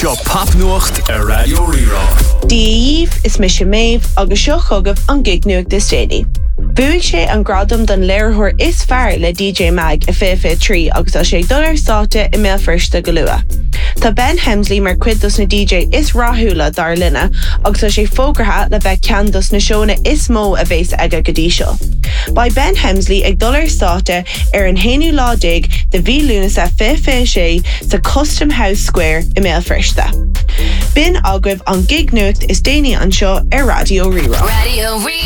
Seo Papnuacht a Radio Rirá. Díomh is mis sé méh agus seo chugah an gig nuachtas déine. Buigh sé an gradam don léirthóir is fearr le DJ Mag a FF3 agus tá sé dul ar státe I mé firsta go lua. Tá Ben Hemsley mar cuidas na DJ is ráthúla dar linne agus tá sé fógartha le bheith ceandas na seóna is mó a bhés aige go dtí seo. Ba Ben Hemsley ag dul ar státe ar an 1 de bhí lúnas a FF sa Custom House Square I mé firsta. Bin agribh an gig nuacht is déine an seo ar Radio Rirá.